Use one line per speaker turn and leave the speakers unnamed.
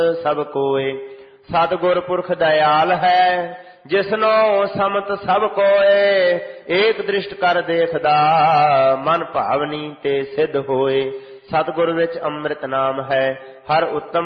ਸਭ ਕੋਏ। ਸਤਿਗੁਰ ਪੁਰਖ ਦਇਆਲ ਹੈ, ਜਿਸਨੋ ਸਮਤ ਸਭ ਕੋਏ। ਏਕ ਦ੍ਰਿਸ਼ਟ ਕਰ ਦੇਖਦਾ, ਮਨ ਭਾਵਨੀ ਤੇ ਸਿੱਧ ਹੋਏ। ਸਤਿਗੁਰ ਵਿੱਚ ਅੰਮ੍ਰਿਤ ਨਾਮ ਹੈ, ਹਰ ਉੱਤਮ